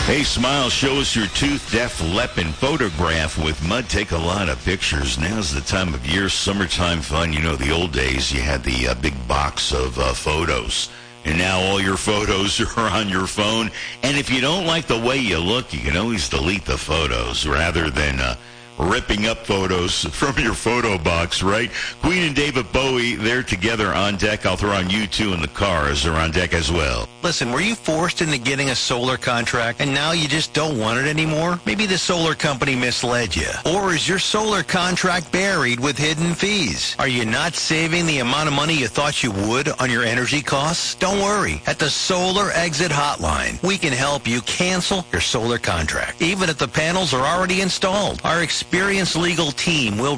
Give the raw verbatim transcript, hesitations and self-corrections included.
Hey, Smile, show us your tooth deaf Leppin photograph with Mud. Take a lot of pictures. Now's the time of year, summertime fun. You know, the old days, you had the uh, big box of uh, photos. And now all your photos are on your phone. And if you don't like the way you look, you can always delete the photos rather than uh, ripping up photos from your photo box, right? Queen and David Bowie, they're together on deck. I'll throw on you two in the cars. They're on deck as well. Listen, were you forced into getting a solar contract and now you just don't want it anymore? Maybe the solar company misled you. Or is your solar contract buried with hidden fees? Are you not saving the amount of money you thought you would on your energy costs? Don't worry. At the Solar Exit Hotline, we can help you cancel your solar contract, even if the panels are already installed. Our experienced legal team will